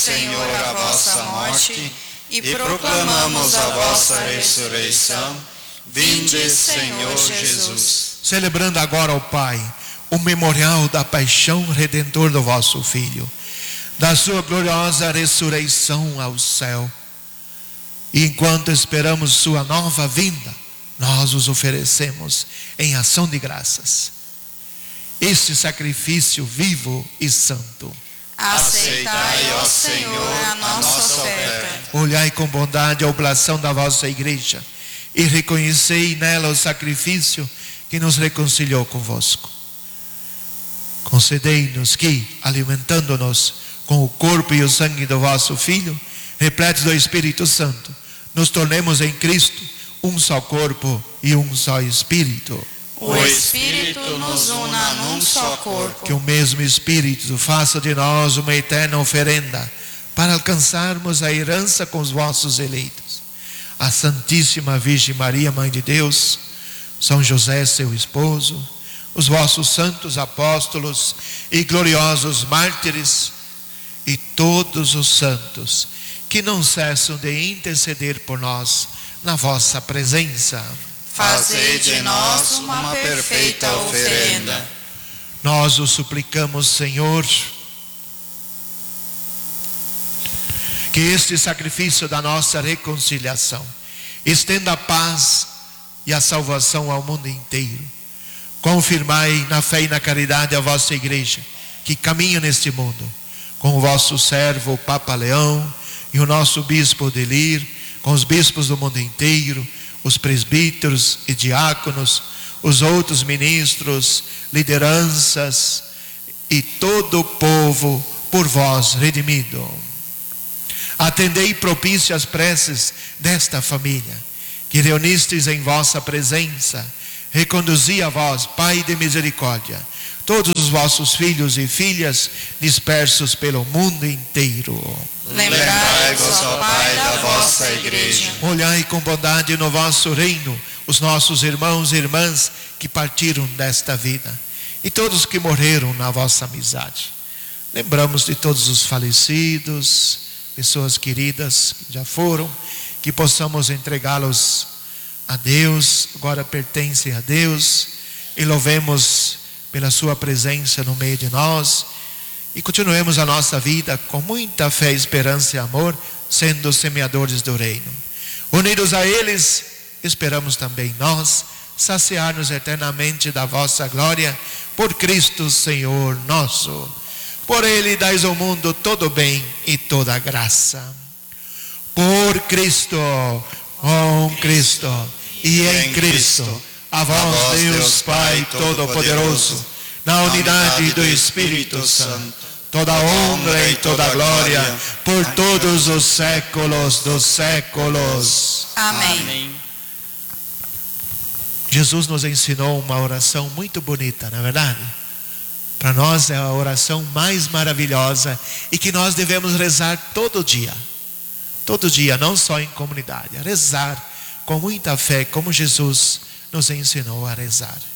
Senhor, a vossa morte e proclamamos a vossa ressurreição. Vinde, Senhor Jesus. Celebrando agora, ó Pai, o memorial da paixão redentor do vosso Filho, da sua gloriosa ressurreição ao céu. E enquanto esperamos sua nova vinda, nós os oferecemos em ação de graças este sacrifício vivo e santo. Aceitai, ó Senhor, a nossa oferta. Olhai com bondade a oblação da vossa igreja e reconhecei nela o sacrifício que nos reconciliou convosco. Concedei-nos que, alimentando-nos com o corpo e o sangue do vosso Filho, repletos do Espírito Santo, nos tornemos em Cristo um só corpo e um só Espírito. O Espírito nos una num só corpo. Que o mesmo Espírito faça de nós uma eterna oferenda para alcançarmos a herança com os vossos eleitos. A Santíssima Virgem Maria, Mãe de Deus, São José, seu esposo, os vossos santos apóstolos e gloriosos mártires e todos os santos que não cessam de interceder por nós na vossa presença. Fazei de nós uma perfeita oferenda. Nós o suplicamos, Senhor, que este sacrifício da nossa reconciliação estenda a paz e a salvação ao mundo inteiro. Confirmai na fé e na caridade a vossa igreja, que caminha neste mundo, com o vosso servo, o Papa Leão, e o nosso bispo Odelir, com os bispos do mundo inteiro, os presbíteros e diáconos, os outros ministros, lideranças e todo o povo por vós redimido. Atendei propício às preces desta família, que reunistes em vossa presença. Reconduzi a vós, Pai de misericórdia, todos os vossos filhos e filhas dispersos pelo mundo inteiro. Lembrai-vos, ó Pai, da vossa igreja. Olhai com bondade no vosso reino os nossos irmãos e irmãs que partiram desta vida e todos que morreram na vossa amizade. Lembramos de todos os falecidos, pessoas queridas que já foram, que possamos entregá-los a Deus, agora pertencem a Deus, e louvemos pela sua presença no meio de nós e continuemos a nossa vida com muita fé, esperança e amor, sendo semeadores do reino. Unidos a eles, esperamos também nós saciar-nos eternamente da vossa glória por Cristo Senhor nosso. Por Ele dais ao mundo todo bem e toda graça. Por Cristo, com Cristo e em Cristo, a vós Deus Pai Todo-Poderoso, na unidade do Espírito Santo, toda honra e toda glória por todos os séculos dos séculos. Amém. Jesus nos ensinou uma oração muito bonita, não é verdade? Para nós é a oração mais maravilhosa e que nós devemos rezar todo dia, não só em comunidade, a rezar com muita fé, como Jesus nos ensinou a rezar.